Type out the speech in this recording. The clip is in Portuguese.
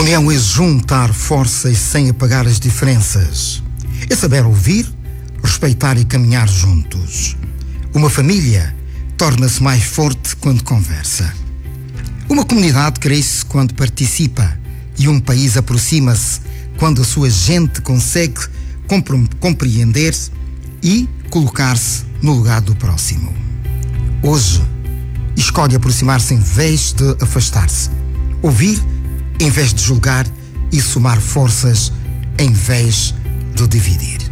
União é juntar forças sem apagar as diferenças. É saber ouvir, respeitar e caminhar juntos. Uma família torna-se mais forte quando conversa. Uma comunidade cresce quando participa e um país aproxima-se quando a sua gente consegue compreender e colocar-se no lugar do próximo. Hoje, escolhe aproximar-se em vez de afastar-se. Ouvir em vez de julgar e somar forças em vez de dividir.